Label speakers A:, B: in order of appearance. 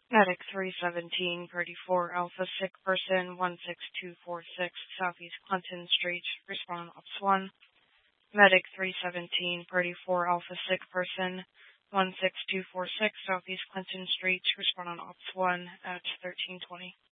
A: Medic 317, Purdy 4 Alpha, sick person 16246, Southeast Clinton Street, respond Ops 1. Medic 317, Purdy 4 Alpha, sick person 16246, Southeast Clinton Street, respond on Ops 1 at 1320.